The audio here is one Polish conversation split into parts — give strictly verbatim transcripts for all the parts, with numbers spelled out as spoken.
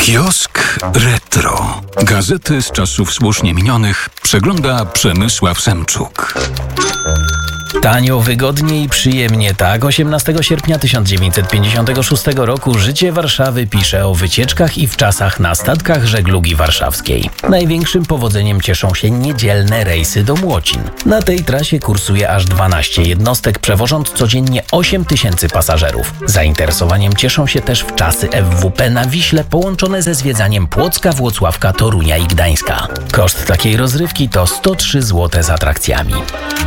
Kiosk Retro. Gazety z czasów słusznie minionych przegląda Przemysław Semczuk. Tanio, wygodnie i przyjemnie, tak. osiemnastego sierpnia tysiąc dziewięćset pięćdziesiątego szóstego roku Życie Warszawy pisze o wycieczkach i wczasach na statkach żeglugi warszawskiej. Największym powodzeniem cieszą się niedzielne rejsy do Młocin. Na tej trasie kursuje aż dwanaście jednostek, przewożąc codziennie osiem tysięcy pasażerów. Zainteresowaniem cieszą się też wczasy F W P na Wiśle, połączone ze zwiedzaniem Płocka, Włocławka, Torunia i Gdańska. Koszt takiej rozrywki to sto trzy złote z atrakcjami.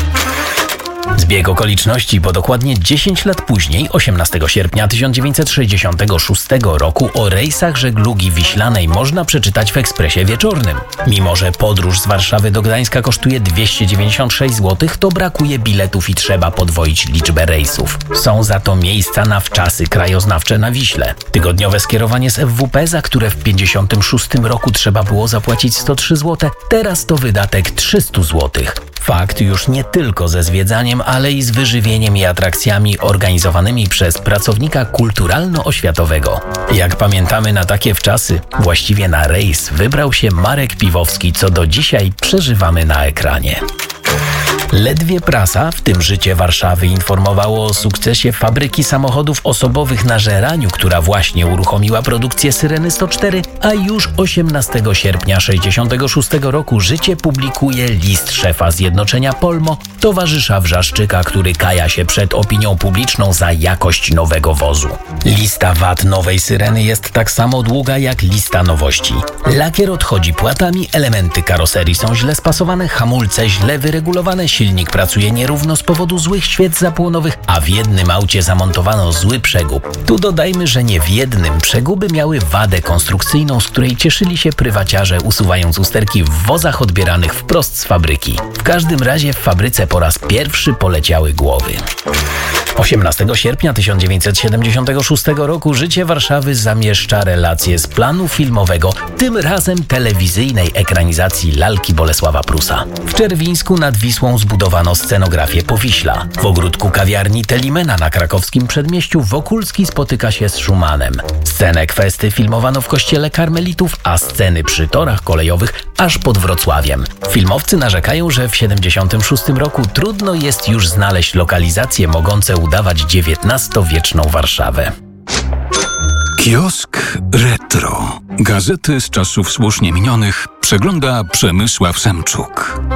Zbieg okoliczności, bo dokładnie dziesięć lat później, osiemnastego sierpnia tysiąc dziewięćset sześćdziesiątego szóstego roku, o rejsach żeglugi wiślanej można przeczytać w Ekspresie Wieczornym. Mimo że podróż z Warszawy do Gdańska kosztuje dwieście dziewięćdziesiąt sześć złotych, to brakuje biletów i trzeba podwoić liczbę rejsów. Są za to miejsca na wczasy krajoznawcze na Wiśle. Tygodniowe skierowanie z F W P, za które w pięćdziesiątym szóstym roku trzeba było zapłacić sto trzy złote, teraz to wydatek trzysta złotych. Fakt już nie tylko ze zwiedzaniem, ale i z wyżywieniem i atrakcjami organizowanymi przez pracownika kulturalno-oświatowego. Jak pamiętamy, na takie wczasy, właściwie na rejs, wybrał się Marek Piwowski, co do dzisiaj przeżywamy na ekranie. Ledwie prasa, w tym Życie Warszawy, informowało o sukcesie fabryki samochodów osobowych na Żeraniu, która właśnie uruchomiła produkcję Syreny sto cztery, a już osiemnastego sierpnia sześćdziesiątego szóstego roku Życie publikuje list szefa Zjednoczenia Polmo, towarzysza Wrzaszczyka, który kaja się przed opinią publiczną za jakość nowego wozu. Lista wad nowej Syreny jest tak samo długa jak lista nowości. Lakier odchodzi płatami, elementy karoserii są źle spasowane, hamulce źle wyregulowane, silnik pracuje nierówno z powodu złych świec zapłonowych, a w jednym aucie zamontowano zły przegub. Tu dodajmy, że nie w jednym przeguby miały wadę konstrukcyjną, z której cieszyli się prywaciarze, usuwając usterki w wozach odbieranych wprost z fabryki. W każdym razie w fabryce po raz pierwszy poleciały głowy. osiemnastego sierpnia tysiąc dziewięćset siedemdziesiątego szóstego roku Życie Warszawy zamieszcza relacje z planu filmowego, tym razem telewizyjnej ekranizacji Lalki Bolesława Prusa. W Czerwińsku nad Wisłą zbudowano scenografię Powiśla. W ogródku kawiarni Telimena na krakowskim przedmieściu Wokulski spotyka się z Schumannem. Scenę kwesty filmowano w kościele karmelitów, a sceny przy torach kolejowych aż pod Wrocławiem. Filmowcy narzekają, że w siedemdziesiątym szóstym roku trudno jest już znaleźć lokalizacje mogące udawać dziewiętnastowieczną Warszawę. Kiosk Retro. Gazety z czasów słusznie minionych przegląda Przemysław Semczuk.